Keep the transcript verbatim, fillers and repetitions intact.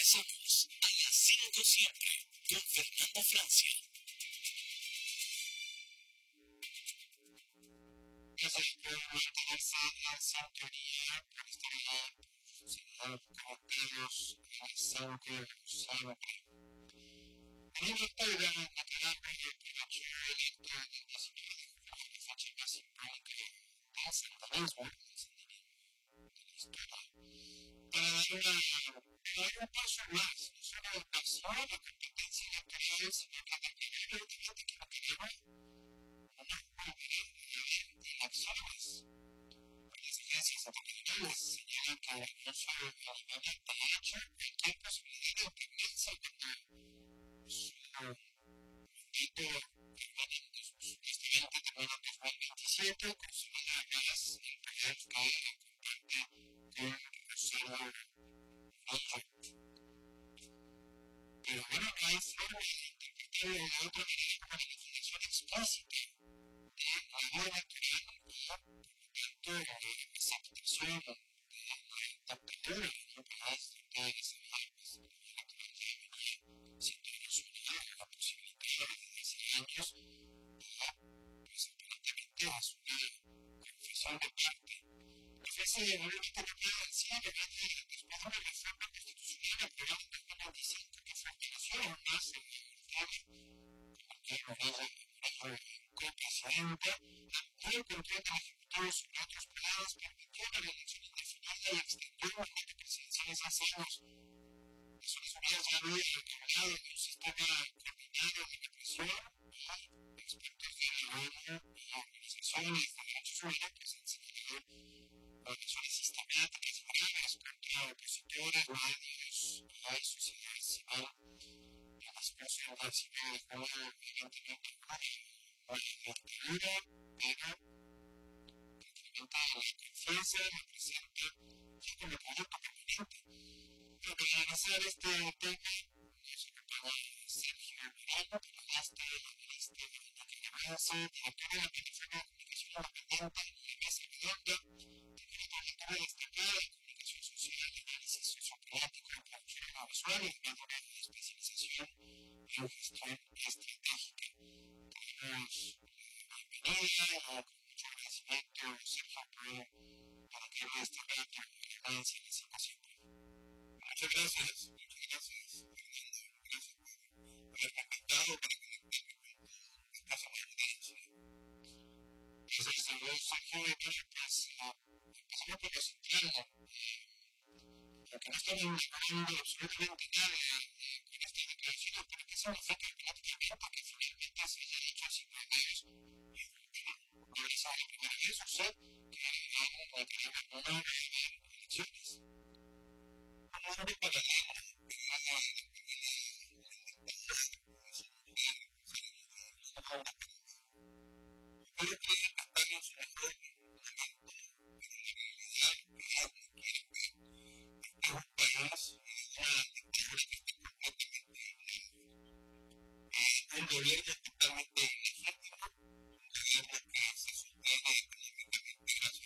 Regresamos a las cinco siempre con Fernanda Francia. Yo sé que mantenerse en sintonía para estar ahí, sin comentarios, siempre, siempre. Tenemos octubre, naturalmente, el ocho de enero del diecinueve de julio, la fecha más simbólica del sandinismo, del sandinismo de la historia. Para dar una, para dar un paso más, no solo de pasión o competencia electoral, sino que determinar evidentemente que lo queremos no nos volverá de elecciones. Las agencias internacionales señalan que no solo elimina de hecho cualquier posibilidad de independencia cuando su mandato termine, supuestamente termina en dos mil veintisiete, consolida además el poder que comparte con Rosario Murillo. Pero bueno, no hay forma de interpretarlo de otra manera como la legislación explícita de la ley electoral y, por lo tanto, esa aplicación de la dictadura en un país donde esa ley electoral ya venía siendo consolidada la posibilidad desde hace años y, pues, aparentemente es una confesión de parte. Ofrece nuevamente la prueba del cielo, después de una reforma constitucional aprobada en dos mil veinticinco que fortaleció aún más el tema, como que Morella co-presidenta, amplió el control del Ejecutivo sobre otros poderes, permitió la reelección indefinida y extendió el mandato presidencial en seis años. Naciones Unidas ya había recomendado un sistema coordinado de represión y expertos de la ONU y organizaciones de derechos humanos han señalado violaciones sistemáticas y graves contra opositores, medios y sociedad civil. El discurso del diecinueve de julio evidentemente fue una dictadura, pero que incrementa la confianza, la presenta ya como proyecto permanente. Pero para analizar este tema nos acompaña Sergio Moreno, periodista, analista político y avance, director de la Plataforma de Comunicación Independiente y la Mesa Redonda, tiene una trayectoria destacada en comunicación social, análisis sociopolítico, producción audiovisual y una buena especialización en gestión estratégica. Tenemos la bienvenida y con mucho agradecimiento, Sergio, por para que nos esté dando relevancia en la situación. Muchas gracias, muchas gracias, Fernando. Gracias por haber contactado para conectarme con esta audiencia. Pues desde luego, Sergio, bueno, pues empezamos por lo central. Lo que no estamos logrando absolutamente nada con estas declaraciones, pero ¿qué significa prácticamente que finalmente se haya dicho hace unos días? No es la primera vez, o sea, que hay que no haber elecciones. Como un grupo de la Yo creo que estamos en un momento en la realidad real que quiere ver este un país y una dictadura que esté completamente inerte. Un gobierno